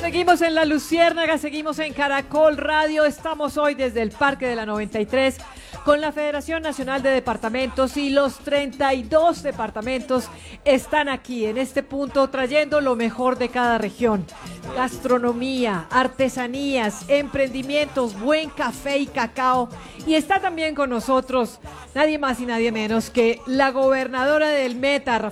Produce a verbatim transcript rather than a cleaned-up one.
Seguimos en La Luciérnaga, seguimos en Caracol Radio. Estamos hoy desde el Parque de la noventa y tres con la Federación Nacional de Departamentos, y los treinta y dos departamentos están aquí en este punto trayendo lo mejor de cada región. Gastronomía, artesanías, emprendimientos, buen café y cacao. Y está también con nosotros nadie más y nadie menos que la gobernadora del Meta,